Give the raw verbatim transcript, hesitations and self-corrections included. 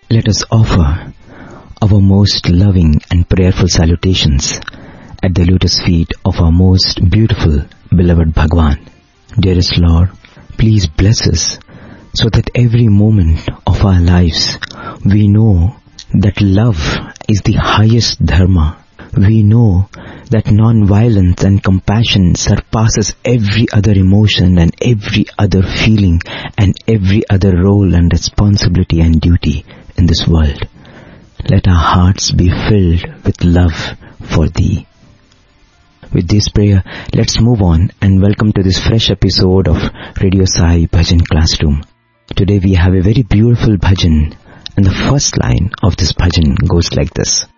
Let us offer our most loving and prayerful salutations at the lotus feet of our most beautiful, beloved Bhagwan. Dearest Lord, please bless us so that every moment of our lives we know that love is the highest dharma. We know that non-violence and compassion surpasses every other emotion and every other feeling and every other role and responsibility and duty in this world. Let our hearts be filled with love for Thee. With this prayer, let's move on and welcome to this fresh episode of Radio Sai Bhajan Classroom. Today we have a very beautiful bhajan, and the first line of this bhajan goes like this.